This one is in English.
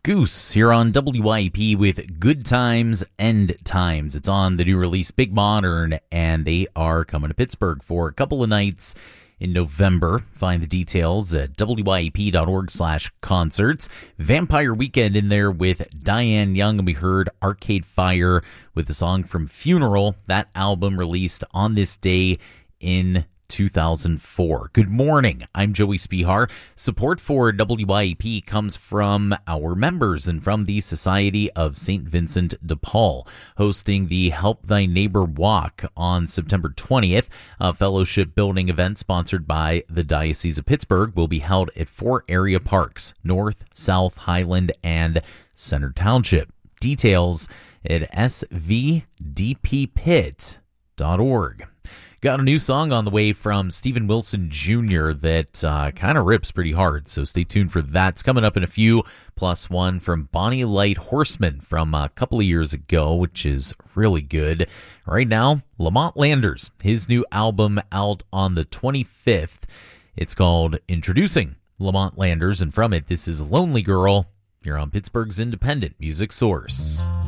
Goose here on WYP with Good Times, End Times. It's on the new release Big Modern, and they are coming to Pittsburgh for a couple of nights in November. Find the details at wyp.org/concerts. Vampire Weekend in there with Diane Young, and we heard Arcade Fire with the song from Funeral. That album released on this day in 2004. Good morning. I'm Joey Spihar. Support for WYP comes from our members and from the Society of St. Vincent de Paul, hosting the Help Thy Neighbor Walk on September 20th. A fellowship building event sponsored by the Diocese of Pittsburgh will be held at 4 area parks: North, South, Highland, and Center Township. Details at svdppit.org. Got a new song on the way from Steven Wilson Jr. that kind of rips pretty hard, so stay tuned for that. It's coming up in a few, plus one from Bonnie Light Horseman from a couple of years ago, which is really good. Right now, Lamont Landers, his new album out on the 25th. It's called Introducing Lamont Landers, and from it, this is Lonely Girl. You're on Pittsburgh's independent music source.